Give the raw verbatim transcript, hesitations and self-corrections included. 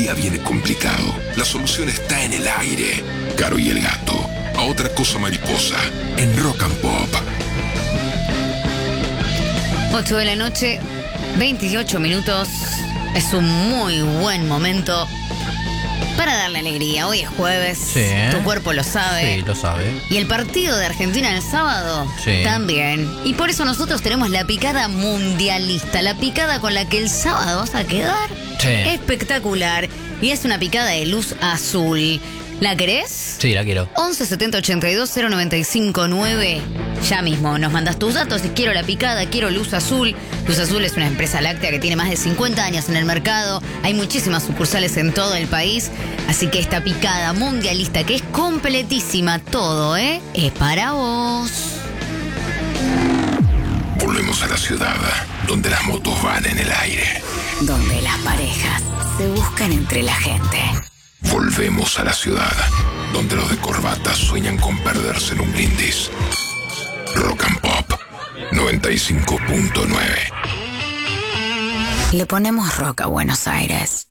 día viene complicado, la solución está en el aire. Caro y el gato, a otra cosa mariposa, en Rock and Pop. ocho de la noche, veintiocho minutos. Es un muy buen momento para darle alegría. Hoy es jueves, Sí. tu cuerpo lo sabe. Sí, lo sabe. Y el partido de Argentina el sábado Sí. también. Y por eso nosotros tenemos la picada mundialista, la picada con la que el sábado vas a quedar Sí. espectacular. Y es una picada de luz azul. ¿La querés? Sí, la quiero. once setenta ochenta y dos cero noventa y cinco nueve. Ya mismo nos mandas tus datos. Si quiero la picada, quiero Luz Azul. Luz Azul es una empresa láctea que tiene más de cincuenta años en el mercado. Hay muchísimas sucursales en todo el país. Así que esta picada mundialista, que es completísima, todo, ¿eh? Es para vos. Volvemos a la ciudad, donde las motos van en el aire. Donde las parejas se buscan entre la gente. Volvemos a la ciudad, donde los de corbata sueñan con perderse en un brindis. Rock and Pop noventa y cinco punto nueve. Le ponemos rock a Buenos Aires.